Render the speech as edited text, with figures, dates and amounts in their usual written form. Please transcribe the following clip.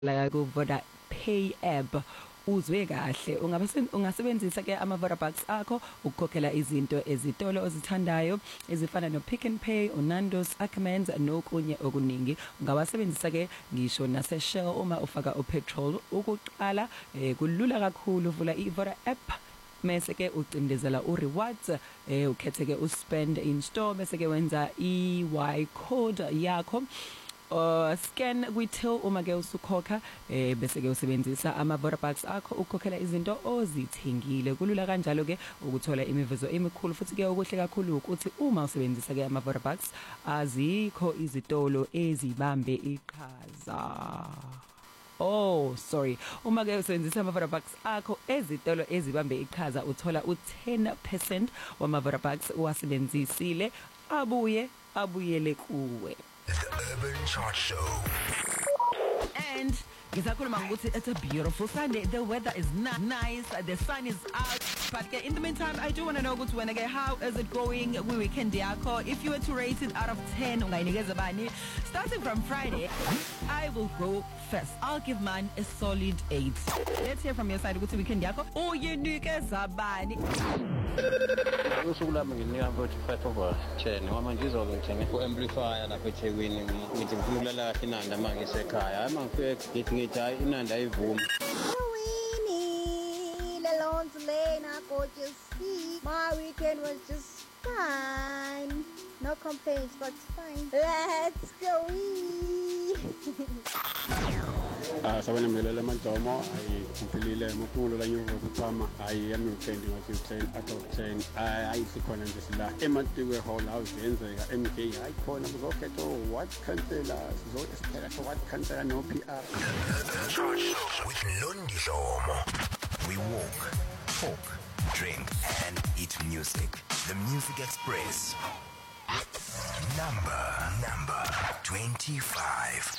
la ku Voda Pay app uzwe kahle ungasebenzisa ke ama Vodabucks akho ukukhokhela izinto ezitolo ozithandayo ezifana no Pick n Pay, uNando's, Ackermans nokunye okuningi. Ungawasebenzisa ke ngisho nase Shell uma ufaka upetrol. Ukuqala kulula kakhulu, uvula iVoda app mase ke ucindezela urewards ukhethe ke uspend in store bese ke wenza Y code yakho. Scan kwi-till uma ke usukhokha bese ke usebenzisa ama Vodabucks akho ukukhokhela izinto ozithengile. Kulula kanjalo ke ukuthola imivuzo emikhulu futhi ke okuhle kakhulu ukuthi uma usebenzisa ke ama Vodabucks azikho izitolo ezibambe iqhaza. Uma ke usebenzisa ama Vodabucks akho ezitolo ezibambe iqhaza uthola u10% wama Vodabucks uwasebenzisile abuyele kuwe. The Urban Chart Show. And ngizakhuluma ukuthi it's a beautiful Sunday. The weather is nice, the sun is out. But in the meantime, I do want to know ukuthi wena ke how is it going weekend yakho? If you were to rate it out of 10, ungayinikeza bani? Starting from Friday, I will go first. I'll give mine a solid 8. Let's hear from your side ukuthi weekend yakho uyinikeza bani? Usuku lami nginika 45/10 ngoba ngizobe ngithenge ku-amplifier lapha eThekwini ngithi ngifuna ukulala kahle inanda uma ngisekhaya. Hayi uma ngifike ngithi hayi inanda ayivumi. My weekend was just fine. No complaints, but fine. Let's go. Sabana melela madomo ay kumpilile mukulo la nyuko kupama ay yami weekend ngathi 10 out of 10 ay sikhona nje sila eMantiwe Hall House yenzeka MK ay khona kuzokhetho what cancela sizoyesithela so what cancela no PR. Chart Show with Londi Shomo. We walk, talk, drink and eat music. The Music Express. Number 25.